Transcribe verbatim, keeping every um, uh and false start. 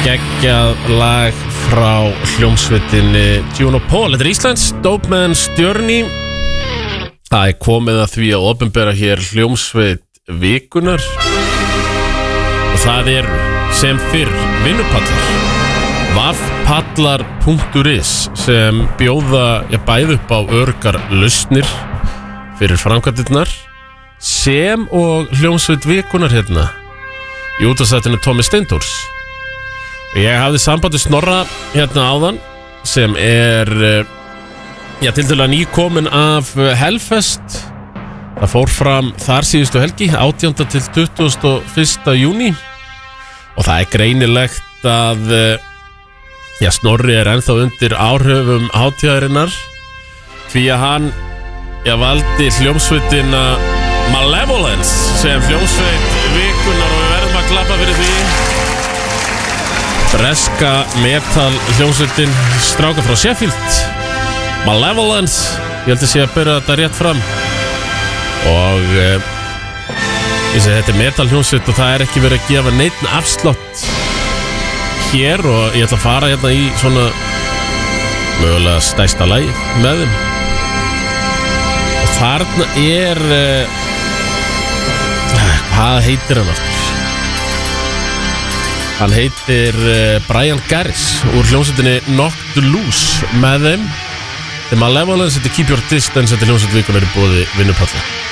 geggjað lag frá hljómsveitinni Juno Paul. Þetta er Íslands Dope Man's Journey. Það er komið að því að opinbera hér hljómsveit vikunar og það er sem fyrr vinnupallar vafpallar punktur is sem bjóða ja, bæði upp á örgar lausnir fyrir framkvæmdirnar sem og hljómsveit vikunar hérna í útvarpsþættinu Tommi Steindórs. Ég hafði sambandi Snorra hérna áðan sem er já, til dæla nýkomin af Hellfest. Það fór fram þar síðustu helgi átjánda til tuttugasta og fyrsta júní og það er greinilegt að já, Snorri er ennþá undir áhrifum hátíðarinnar því að hann já, valdi hljómsveitina Malevolence sem hljómsveit vikunar og við verðum að klappa fyrir því. Breska metal hljómsveitin stráka frá Sheffield Malevolence, ég held að sé að byrja þetta rétt fram og uh, ég segi þetta er metal hljómsveit og það er ekki verið að gefa neitt afslátt hér og ég ætla að fara hérna í svona mögulega stærsta lagi með þeim og þarna er uh, hvað heitir hann aftur? Hann heitir uh, Brian Garris úr hljómsveitinni Knock to Loose með þeim. The Malevolence, þetta Keep Your Distance, þetta hljómsveit vikunar í boði vinnupalla.